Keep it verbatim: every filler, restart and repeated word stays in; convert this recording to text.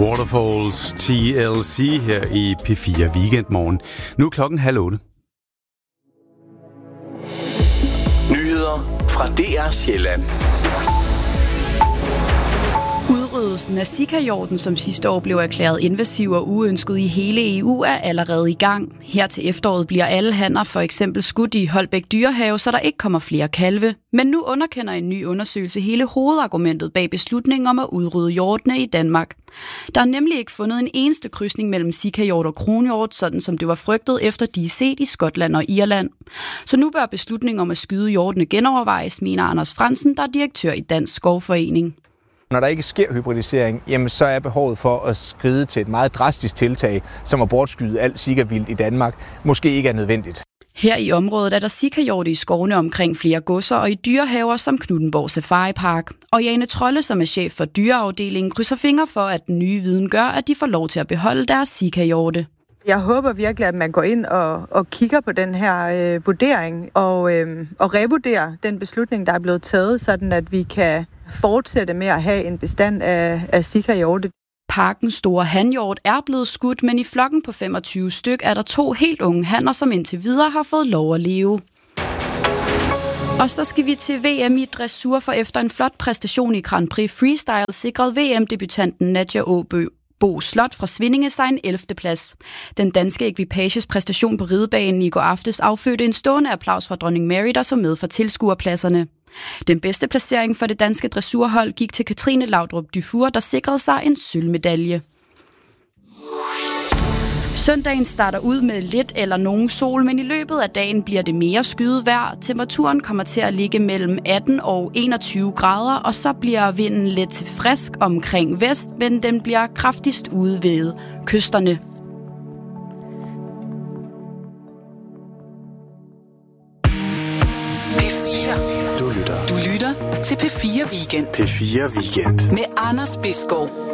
Waterfalls T L C her i P fire Weekendmorgen. Nu er klokken halv otte. Nyheder fra D R Sjælland. Udryddelsen af sikahjorten, som sidste år blev erklæret invasiv og uønsket i hele E U, er allerede i gang. Her til efteråret bliver alle hanner for eksempel skudt i Holbæk Dyrehave, så der ikke kommer flere kalve. Men nu underkender en ny undersøgelse hele hovedargumentet bag beslutningen om at udrydde hjortene i Danmark. Der er nemlig ikke fundet en eneste krydsning mellem sikahjort og kronhjort, sådan som det var frygtet efter de er set i Skotland og Irland. Så nu bør beslutningen om at skyde hjortene genovervejes, mener Anders Fransen, der er direktør i Dansk Skovforening. Når der ikke sker hybridisering, jamen så er behovet for at skride til et meget drastisk tiltag, som at bortskyde alt sikavildt i Danmark, måske ikke er nødvendigt. Her i området er der sikahjorte i skovene omkring flere godser og i dyrehaver som Knuthenborg Safari Park. Og Jane Trolle, som er chef for dyreafdelingen, krydser fingre for, at den nye viden gør, at de får lov til at beholde deres sikahjorte. Jeg håber virkelig, at man går ind og, og kigger på den her øh, vurdering og, øh, og revurderer den beslutning, der er blevet taget, sådan at vi kan fortsætte med at have en bestand af, af sikahjorte. Parkens store hanhjort er blevet skudt, men i flokken på femogtyve styk er der to helt unge hanner, som indtil videre har fået lov at leve. Og så skal vi til V M i dressur, for efter en flot præstation i Grand Prix Freestyle sikrede V M-debutanten Nadja Aabø Bo Slot fra Svindinge sig en ellevte plads. Den danske ekvipages præstation på ridebanen i går aftes affødte en stående applaus fra dronning Mary, der så med for tilskuerpladserne. Den bedste placering for det danske dressurhold gik til Katrine Laudrup Dufour, der sikrede sig en sølvmedalje. Søndagen starter ud med lidt eller nogen sol, men i løbet af dagen bliver det mere skyet vejr. Temperaturen kommer til at ligge mellem atten og enogtyve grader, og så bliver vinden lidt til frisk omkring vest, men den bliver kraftigst ude ved kysterne. Du lytter. Du lytter til P fire Weekend. P fire Weekend. Med Anders Bisgaard.